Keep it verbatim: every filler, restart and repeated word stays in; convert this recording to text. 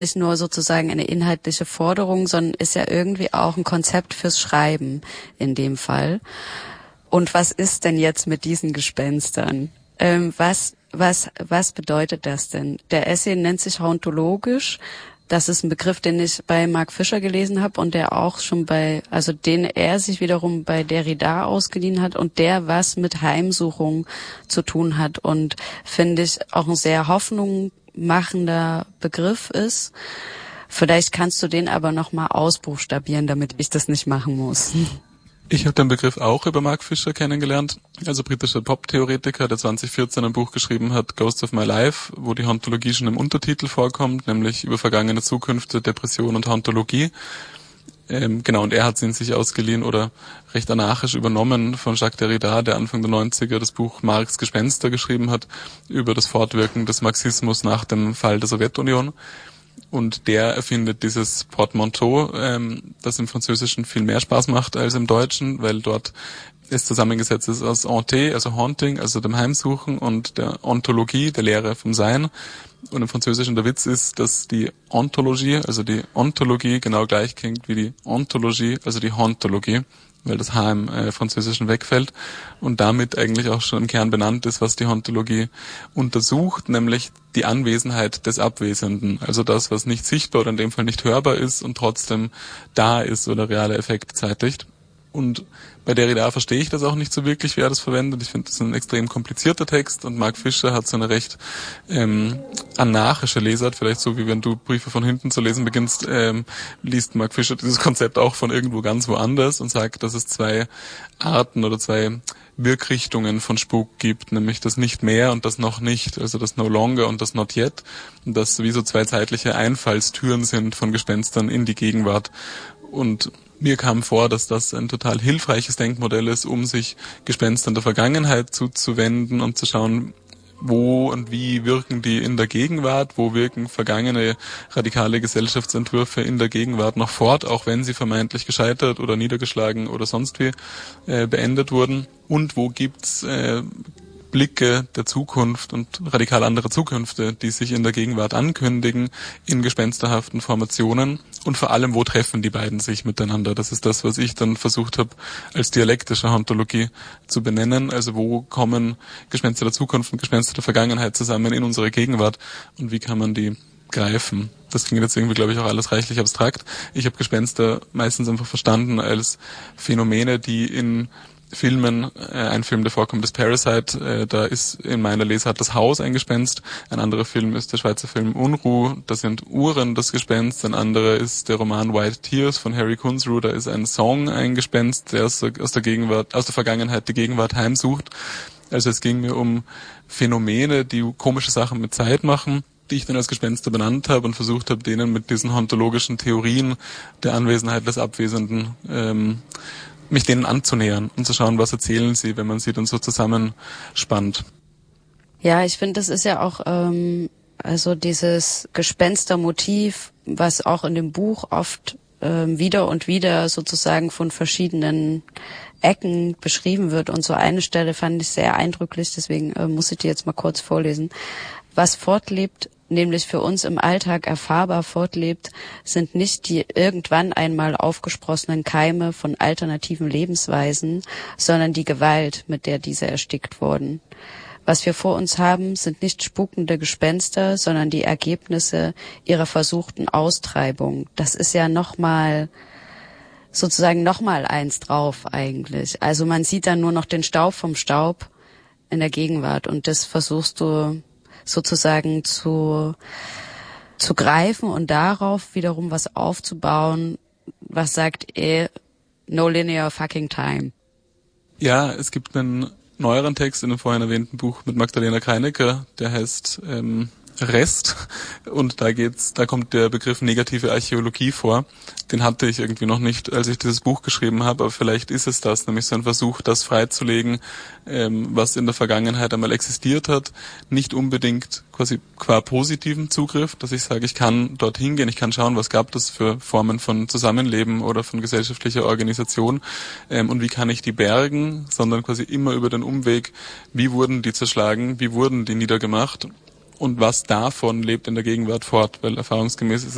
nicht nur sozusagen eine inhaltliche Forderung, sondern ist ja irgendwie auch ein Konzept fürs Schreiben in dem Fall. Und was ist denn jetzt mit diesen Gespenstern? Ähm, was, was, was bedeutet das denn? Der Essay nennt sich hauntologisch. Das ist ein Begriff, den ich bei Mark Fisher gelesen habe und der auch schon bei, also den er sich wiederum bei Derrida ausgeliehen hat und der was mit Heimsuchung zu tun hat und finde ich auch ein sehr hoffnungmachender Begriff ist. Vielleicht kannst du den aber nochmal ausbuchstabieren, damit ich das nicht machen muss. Ich habe den Begriff auch über Mark Fisher kennengelernt, also britischer Pop-Theoretiker, der zwanzig vierzehn ein Buch geschrieben hat, Ghosts of My Life, wo die Hauntologie schon im Untertitel vorkommt, nämlich über vergangene Zukünfte, Depression und Hauntologie. Ähm, genau, und er hat ihn sich ausgeliehen oder recht anarchisch übernommen von Jacques Derrida, der Anfang der neunziger das Buch Marx Gespenster geschrieben hat, über das Fortwirken des Marxismus nach dem Fall der Sowjetunion. Und der erfindet dieses Portmanteau, ähm, das im Französischen viel mehr Spaß macht als im Deutschen, weil dort es zusammengesetzt ist aus Hante, also Haunting, also dem Heimsuchen, und der Ontologie, der Lehre vom Sein. Und im Französischen der Witz ist, dass die Ontologie, also die Ontologie, genau gleich klingt wie die Ontologie, also die Hauntologie, weil das H im äh, Französischen wegfällt und damit eigentlich auch schon im Kern benannt ist, was die Hauntologie untersucht, nämlich die Anwesenheit des Abwesenden, also das, was nicht sichtbar oder in dem Fall nicht hörbar ist und trotzdem da ist oder reale Effekte zeitigt. Und bei Derrida verstehe ich das auch nicht so wirklich, wie er das verwendet. Ich finde, das ist ein extrem komplizierter Text und Mark Fisher hat so eine recht ähm, anarchische Lesart, vielleicht so wie wenn du Briefe von hinten zu lesen beginnst, ähm, liest Mark Fisher dieses Konzept auch von irgendwo ganz woanders und sagt, dass es zwei Arten oder zwei Wirkrichtungen von Spuk gibt, nämlich das nicht mehr und das noch nicht, also das no longer und das not yet, und das wie so zwei zeitliche Einfallstüren sind von Gespenstern in die Gegenwart. Und mir kam vor, dass das ein total hilfreiches Denkmodell ist, um sich Gespenstern der Vergangenheit zuzuwenden und zu schauen, wo und wie wirken die in der Gegenwart, wo wirken vergangene radikale Gesellschaftsentwürfe in der Gegenwart noch fort, auch wenn sie vermeintlich gescheitert oder niedergeschlagen oder sonst wie äh, beendet wurden, und wo gibt's äh, Blicke der Zukunft und radikal andere Zukünfte, die sich in der Gegenwart ankündigen, in gespensterhaften Formationen, und vor allem, wo treffen die beiden sich miteinander? Das ist das, was ich dann versucht habe, als dialektische Hauntologie zu benennen. Also wo kommen Gespenster der Zukunft und Gespenster der Vergangenheit zusammen in unsere Gegenwart und wie kann man die greifen? Das klingt jetzt irgendwie, glaube ich, auch alles reichlich abstrakt. Ich habe Gespenster meistens einfach verstanden als Phänomene, die in Filmen, äh, ein Film, der vorkommt, ist Parasite, äh, da ist in meiner Lesart das Haus ein Gespenst, ein anderer Film ist der Schweizer Film Unruh, da sind Uhren das Gespenst, ein anderer ist der Roman White Tears von Harry Kunzru, da ist ein Song ein Gespenst, der aus der, aus der Gegenwart, aus der Vergangenheit die Gegenwart heimsucht. Also es ging mir um Phänomene, die komische Sachen mit Zeit machen, die ich dann als Gespenster benannt habe und versucht habe, denen mit diesen hauntologischen Theorien der Anwesenheit des Abwesenden ähm, mich denen anzunähern und zu schauen, was erzählen sie, wenn man sie dann so zusammenspannt. Ja, ich finde, das ist ja auch ähm, also dieses Gespenstermotiv, was auch in dem Buch oft ähm, wieder und wieder sozusagen von verschiedenen Ecken beschrieben wird. Und so eine Stelle fand ich sehr eindrücklich, deswegen äh, muss ich die jetzt mal kurz vorlesen. Was fortlebt, nämlich für uns im Alltag erfahrbar fortlebt, sind nicht die irgendwann einmal aufgesprossenen Keime von alternativen Lebensweisen, sondern die Gewalt, mit der diese erstickt wurden. Was wir vor uns haben, sind nicht spukende Gespenster, sondern die Ergebnisse ihrer versuchten Austreibung. Das ist ja nochmal, sozusagen nochmal eins drauf eigentlich. Also man sieht dann nur noch den Staub vom Staub in der Gegenwart und das versuchst du sozusagen zu, zu greifen und darauf wiederum was aufzubauen, was sagt, eh, no linear fucking time. Ja, es gibt einen neueren Text in dem vorhin erwähnten Buch mit Magdalena Kreinecker, der heißt ähm, Rest, und da geht's, da kommt der Begriff negative Archäologie vor. Den hatte ich irgendwie noch nicht, als ich dieses Buch geschrieben habe, aber vielleicht ist es das, nämlich so ein Versuch, das freizulegen, ähm, was in der Vergangenheit einmal existiert hat, nicht unbedingt quasi qua positiven Zugriff, dass ich sage, ich kann dorthin gehen, ich kann schauen, was gab es für Formen von Zusammenleben oder von gesellschaftlicher Organisation, ähm, und wie kann ich die bergen, sondern quasi immer über den Umweg, wie wurden die zerschlagen, wie wurden die niedergemacht und was davon lebt in der Gegenwart fort, weil erfahrungsgemäß ist